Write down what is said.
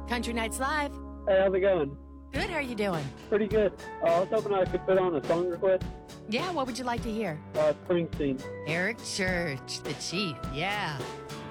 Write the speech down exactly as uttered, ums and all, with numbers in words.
Country Nights Live. Hey, how's it going? Good, how are you doing? Pretty good. Uh, I was hoping I could put on a song request. Yeah, what would you like to hear? Uh, Springsteen. Eric Church, the Chief, yeah.